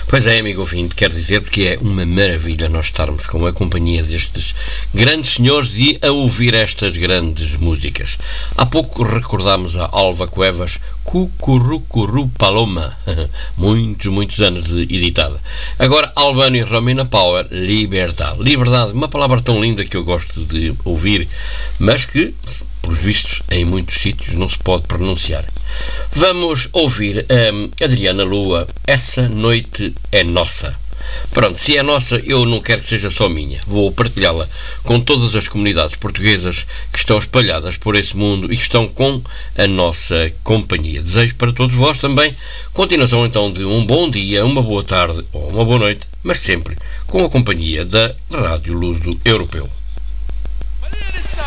Pois é, amigo ouvinte, quero dizer porque é uma maravilha nós estarmos com a companhia destes grandes senhores e a ouvir estas grandes músicas. Há pouco recordámos a Alva Cuevas, Cucurucuru Paloma, muitos anos de editada. Agora, Albano e Romina Power, Liberdade. Liberdade, uma palavra tão linda que eu gosto de ouvir, mas que, pelos vistos, em muitos sítios não se pode pronunciar. Vamos ouvir a Adriana Lua, Essa Noite é Nossa. Pronto, se é nossa, eu não quero que seja só minha. Vou partilhá-la com todas as comunidades portuguesas que estão espalhadas por esse mundo e que estão com a nossa companhia. Desejo para todos vós também continuação então de um bom dia, uma boa tarde ou uma boa noite, mas sempre com a companhia da Rádio Luso Europeu.